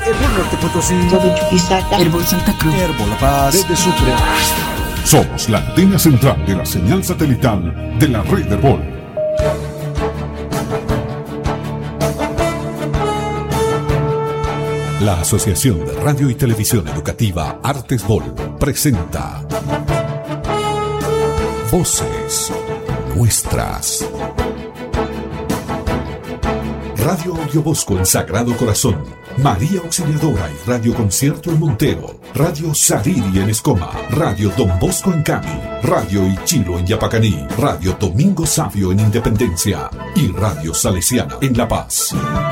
Herbol Norte Potosí, Herbol Santa Cruz, Herbol La Paz, desde Sucre. Somos la antena central de la señal satelital de la red Herbol. La Asociación de Radio y Televisión Educativa Artesbol presenta Voces Nuestras. Radio Audio Bosco en Sagrado Corazón, María Auxiliadora y Radio Concierto en Montero, Radio Sariri en Escoma, Radio Don Bosco en Cami, Radio Ichilo en Yapacaní, Radio Domingo Savio en Independencia y Radio Salesiana en La Paz.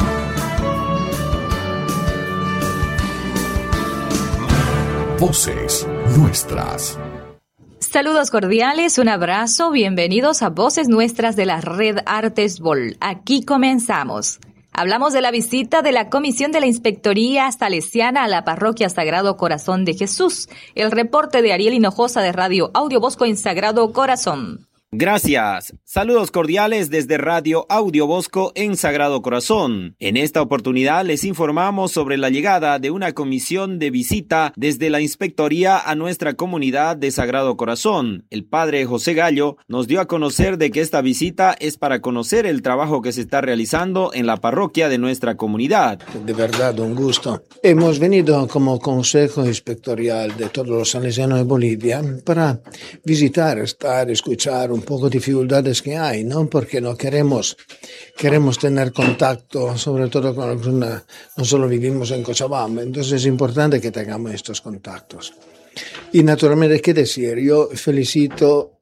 Voces Nuestras. Saludos cordiales, un abrazo, bienvenidos a Voces Nuestras de la Red Artesbol. Aquí comenzamos. Hablamos de la visita de la Comisión de la Inspectoría Salesiana a la Parroquia Sagrado Corazón de Jesús. El reporte de Ariel Hinojosa de Radio Audio Bosco en Sagrado Corazón. Gracias. Saludos cordiales desde Radio Audio Bosco en Sagrado Corazón. En esta oportunidad les informamos sobre la llegada de una comisión de visita desde la Inspectoría a nuestra comunidad de Sagrado Corazón. El padre José Gallo nos dio a conocer de que esta visita es para conocer el trabajo que se está realizando en la parroquia de nuestra comunidad. De verdad, un gusto. Hemos venido como Consejo Inspectorial de todos los salesianos de Bolivia para visitar, escuchar un poco de dificultades que hay, ¿no? Porque no queremos tener contacto, sobre todo con alguna, no solo vivimos en Cochabamba, entonces es importante que tengamos estos contactos. Y naturalmente, ¿qué decir? Yo felicito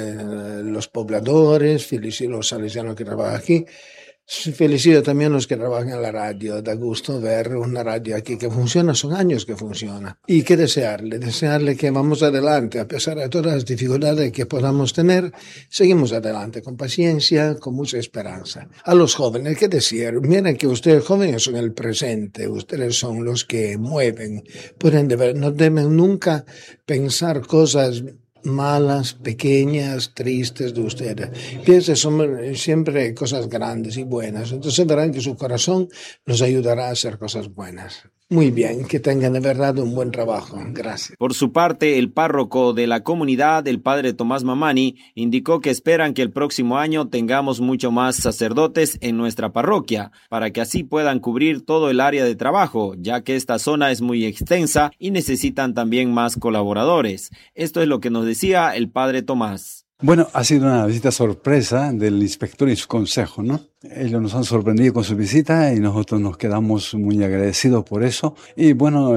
los pobladores, felicito los salesianos que trabajan aquí, felicito también a los que trabajan en la radio. Da gusto ver una radio aquí que funciona, son años que funciona. Y qué desearle que vamos adelante, a pesar de todas las dificultades que podamos tener, seguimos adelante con paciencia, con mucha esperanza. A los jóvenes, qué decir, miren que ustedes jóvenes son el presente, ustedes son los que mueven, no deben nunca pensar cosas malas, pequeñas, tristes de ustedes. Piensen siempre cosas grandes y buenas. Entonces verán que su corazón nos ayudará a hacer cosas buenas. Muy bien, que tengan de verdad un buen trabajo. Gracias. Por su parte, el párroco de la comunidad, el padre Tomás Mamani, indicó que esperan que el próximo año tengamos mucho más sacerdotes en nuestra parroquia, para que así puedan cubrir todo el área de trabajo, ya que esta zona es muy extensa y necesitan también más colaboradores. Esto es lo que nos decía el padre Tomás. Bueno, ha sido una visita sorpresa del inspector y su consejo, ¿no? Ellos nos han sorprendido con su visita y nosotros nos quedamos muy agradecidos por eso. Y bueno,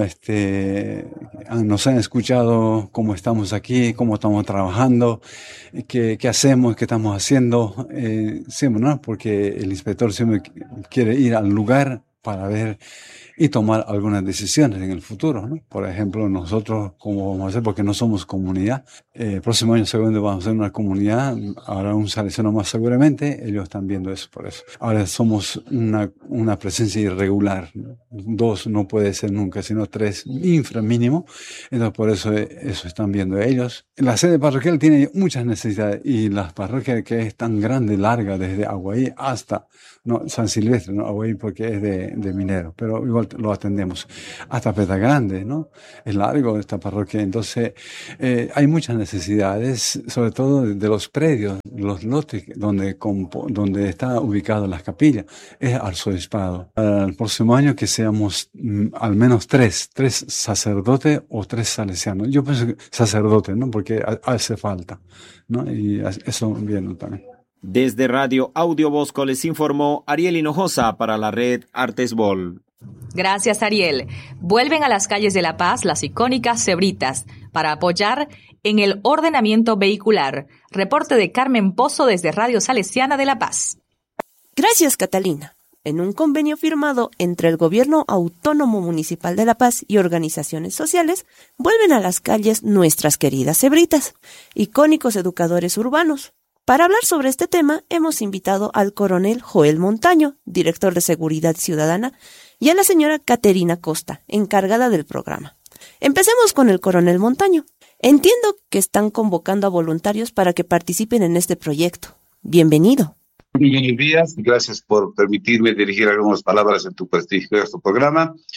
nos han escuchado cómo estamos aquí, cómo estamos trabajando, qué hacemos, qué estamos haciendo. Siempre, ¿no? Porque el inspector siempre quiere ir al lugar para ver y tomar algunas decisiones en el futuro, ¿no? Por ejemplo, nosotros, ¿cómo vamos a hacer? Porque no somos comunidad. El próximo año seguramente vamos a ser una comunidad, habrá un salesiano más seguramente, ellos están viendo eso por eso. Ahora somos una presencia irregular, ¿no? 2 no puede ser nunca, sino 3 infra mínimo, entonces por eso están viendo ellos. La sede parroquial tiene muchas necesidades y la parroquia que es tan grande, larga, desde Aguaí hasta San Silvestre, ¿no? Aguaí porque es de minero, pero igual lo atendemos. Hasta Peta Grande, ¿no? Es largo esta parroquia, entonces hay muchas necesidades, sobre todo de los predios, los lotes donde está ubicado las capillas, es arzobispado. El próximo año que seamos al menos 3 sacerdotes o 3 salesianos. Yo pienso que sacerdotes, ¿no? Porque hace falta, ¿no? Y eso viene también. Desde Radio Audio Bosco les informó Ariel Hinojosa para la red Artesbol. Gracias, Ariel. Vuelven a las calles de La Paz las icónicas cebritas para apoyar en el ordenamiento vehicular. Reporte de Carmen Pozo desde Radio Salesiana de La Paz. Gracias, Catalina. En un convenio firmado entre el Gobierno Autónomo Municipal de La Paz y organizaciones sociales, vuelven a las calles nuestras queridas cebritas, icónicos educadores urbanos. Para hablar sobre este tema, hemos invitado al coronel Joel Montaño, director de Seguridad Ciudadana, y a la señora Caterina Costa, encargada del programa. Empecemos con el coronel Montaño. Entiendo que están convocando a voluntarios para que participen en este proyecto. Bienvenido. Muy buenos días, gracias por permitirme dirigir algunas palabras en tu prestigioso programa.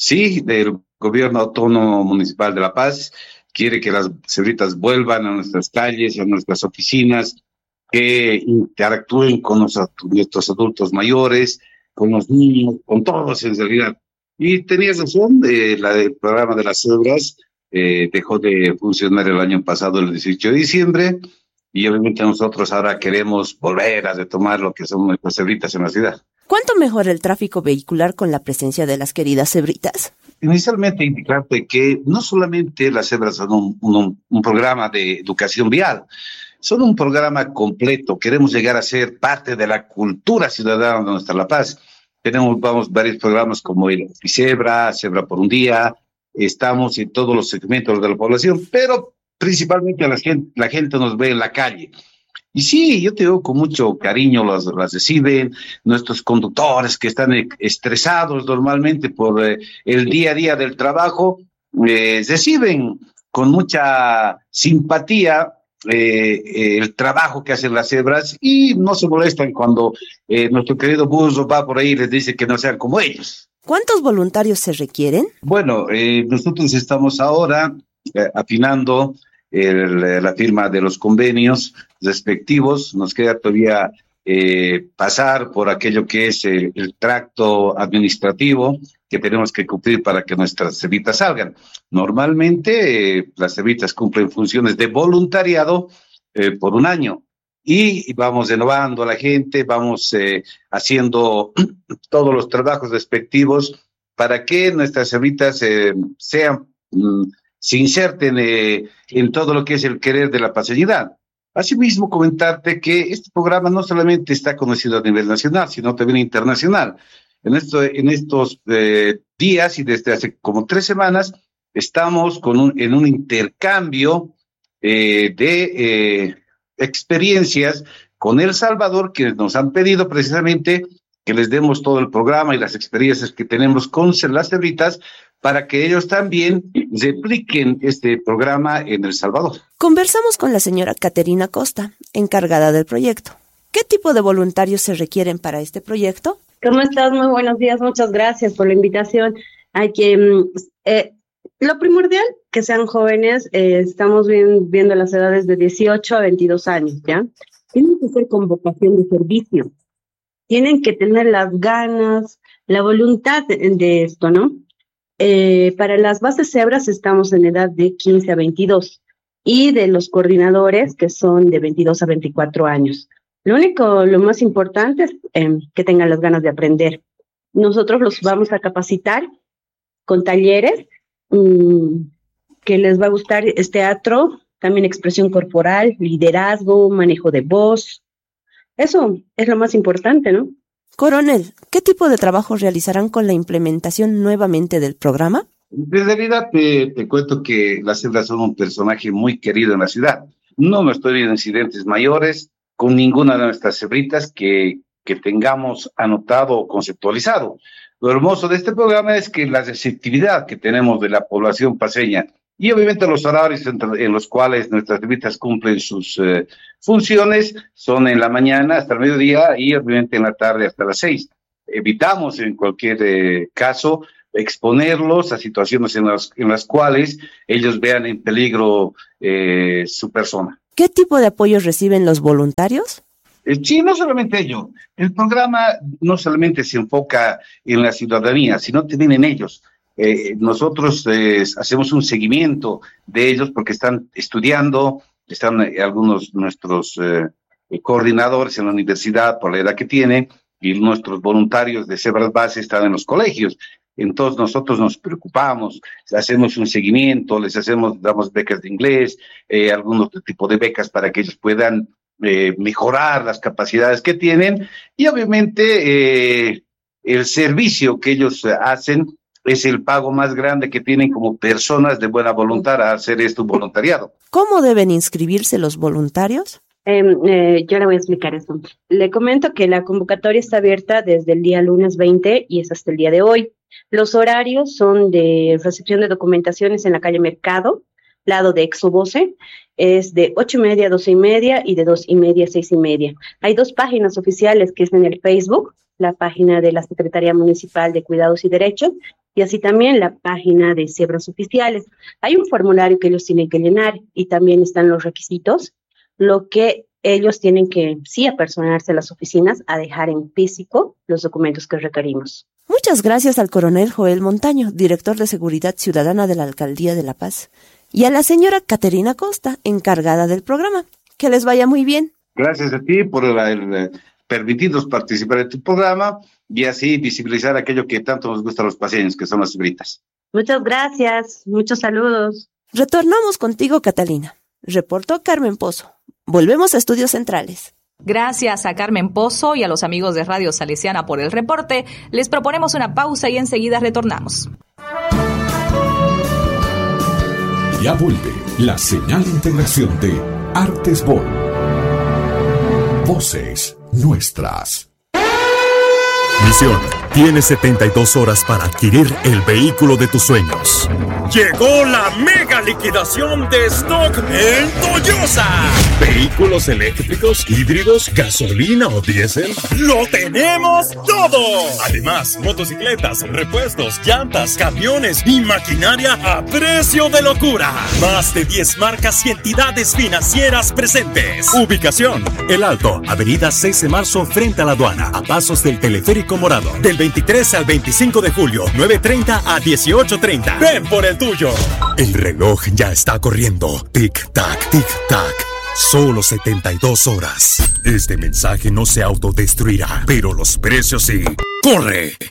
Sí, del Gobierno Autónomo Municipal de La Paz quiere que las cebritas vuelvan a nuestras calles, a nuestras oficinas, que interactúen con nuestros adultos mayores, con los niños, con todos en realidad. Y tenías razón, el programa de las cebras dejó de funcionar el año pasado, el 18 de diciembre, y obviamente nosotros ahora queremos volver a retomar lo que son nuestras cebritas en la ciudad. ¿Cuánto mejora el tráfico vehicular con la presencia de las queridas cebritas? Inicialmente indicarte que no solamente las cebras son un programa de educación vial, son un programa completo. Queremos llegar a ser parte de la cultura ciudadana de nuestra La Paz. Tenemos varios programas como el Cebra por un día, estamos en todos los segmentos de la población, pero principalmente la gente nos ve en la calle. Y sí, yo te digo, con mucho cariño las reciben nuestros conductores que están estresados normalmente por el día a día del trabajo, reciben con mucha simpatía el trabajo que hacen las cebras y no se molestan cuando nuestro querido Burro va por ahí y les dice que no sean como ellos. ¿Cuántos voluntarios se requieren? Bueno, nosotros estamos ahora afinando la firma de los convenios respectivos. Nos queda todavía pasar por aquello que es el tracto administrativo que tenemos que cumplir para que nuestras cebritas salgan. Normalmente las cebritas cumplen funciones de voluntariado por un año y vamos renovando a la gente, vamos haciendo todos los trabajos respectivos para que nuestras cebritas se inserten en todo lo que es el querer de la paseñidad. Asimismo, comentarte que este programa no solamente está conocido a nivel nacional, sino también internacional. En estos días y desde hace como 3 semanas estamos en un intercambio de experiencias con El Salvador, que nos han pedido precisamente que les demos todo el programa y las experiencias que tenemos con las cebritas para que ellos también repliquen este programa en El Salvador. Conversamos con la señora Caterina Costa, encargada del proyecto. ¿Qué tipo de voluntarios se requieren para este proyecto? ¿Cómo estás? Muy buenos días, muchas gracias por la invitación. Hay que, lo primordial, que sean jóvenes, estamos viendo las edades de 18 a 22 años, ¿ya? Tienen que ser con vocación de servicio, tienen que tener las ganas, la voluntad de esto, ¿no? Para las bases cebras estamos en edad de 15 a 22 y de los coordinadores que son de 22 a 24 años. Lo más importante es que tengan las ganas de aprender. Nosotros los vamos a capacitar con talleres que les va a gustar teatro, también expresión corporal, liderazgo, manejo de voz. Eso es lo más importante, ¿no? Coronel, ¿qué tipo de trabajo realizarán con la implementación nuevamente del programa? En realidad te cuento que las cebras son un personaje muy querido en la ciudad. No hemos tenido incidentes mayores con ninguna de nuestras cebritas que tengamos anotado o conceptualizado. Lo hermoso de este programa es que la receptividad que tenemos de la población paseña y obviamente los horarios en los cuales nuestras cebritas cumplen sus funciones son en la mañana hasta el mediodía y obviamente en la tarde hasta las 6. Evitamos en cualquier caso exponerlos a situaciones en las cuales ellos vean en peligro su persona. ¿Qué tipo de apoyo reciben los voluntarios? Sí, no solamente ello. El programa no solamente se enfoca en la ciudadanía, sino también en ellos. Nosotros hacemos un seguimiento de ellos porque están estudiando, están algunos nuestros coordinadores en la universidad por la edad que tienen y nuestros voluntarios de Cebras Base están en los colegios. Entonces nosotros nos preocupamos, hacemos un seguimiento, damos becas de inglés, algún otro tipo de becas para que ellos puedan mejorar las capacidades que tienen y obviamente el servicio que ellos hacen es el pago más grande que tienen como personas de buena voluntad a hacer esto voluntariado. ¿Cómo deben inscribirse los voluntarios? Yo le voy a explicar eso. Le comento que la convocatoria está abierta desde el día lunes 20 y es hasta el día de hoy. Los horarios son de recepción de documentaciones en la calle Mercado, lado de Exovoce, es de 8:30 a 12:30 y de 2:30 a 6:30. Hay 2 páginas oficiales que es en el Facebook, la página de la Secretaría Municipal de Cuidados y Derechos y así también la página de Cebras Oficiales. Hay un formulario que ellos tienen que llenar y también están los requisitos, lo que ellos tienen que sí apersonarse a las oficinas a dejar en físico los documentos que requerimos. Muchas gracias al coronel Joel Montaño, director de Seguridad Ciudadana de la Alcaldía de La Paz, y a la señora Caterina Costa, encargada del programa. Que les vaya muy bien. Gracias a ti por permitirnos participar en tu programa y así visibilizar aquello que tanto nos gusta a los pacientes, que son las cebritas. Muchas gracias, muchos saludos. Retornamos contigo, Catalina. Reportó Carmen Pozo. Volvemos a Estudios Centrales. Gracias a Carmen Pozo y a los amigos de Radio Salesiana por el reporte. Les proponemos una pausa y enseguida retornamos. Ya vuelve la señal de integración de Artes Vol. Voces nuestras. Misión: tienes 72 horas para adquirir el vehículo de tus sueños. Llegó la mega liquidación de stock en Toyosa. ¿Vehículos eléctricos, híbridos, gasolina o diésel? ¡Lo tenemos todo! Además, motocicletas, repuestos, llantas, camiones y maquinaria a precio de locura. Más de 10 marcas y entidades financieras presentes. Ubicación: El Alto, avenida 6 de marzo frente a la aduana, a pasos del teleférico morado. Del 23 al 25 de julio, 9:30 a 18:30. Ven por el tuyo. El reloj ya está corriendo. Tic-tac, tic-tac. Solo 72 horas. Este mensaje no se autodestruirá, pero los precios sí. ¡Corre!